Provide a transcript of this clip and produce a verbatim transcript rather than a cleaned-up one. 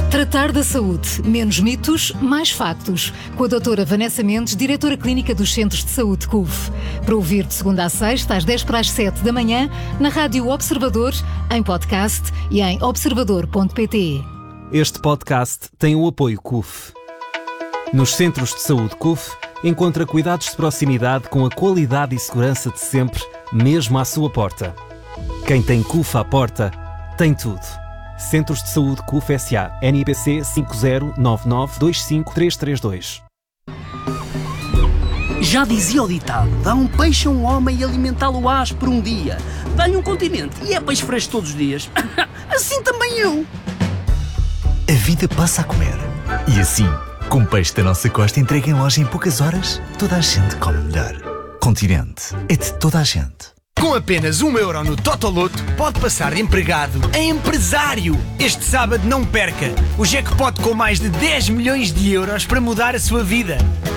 Tratar da saúde. Menos mitos, mais factos. Com a doutora Vanessa Mendes, diretora clínica dos Centros de Saúde C U F. Para ouvir de segunda a sexta, às dez para as sete da manhã, na Rádio Observador, em podcast e em observador ponto pt. Este podcast tem o apoio C U F. Nos Centros de Saúde C U F, encontra cuidados de proximidade com a qualidade e segurança de sempre, mesmo à sua porta. Quem tem C U F à porta, tem tudo. Centros de Saúde C U F S A. N I P C cinco zero nove nove dois cinco três três dois. Já dizia o ditado: dá um peixe a um homem e alimentá-lo ás por um dia. Dá-lhe um continente e é peixe fresco todos os dias. Assim também eu. A vida passa a comer. E assim, com peixe da nossa costa entregue em loja em poucas horas, toda a gente come melhor. Continente é de toda a gente. Com apenas um euro no Totoloto, pode passar de empregado a empresário. Este sábado não perca o jackpot com mais de dez milhões de euros para mudar a sua vida.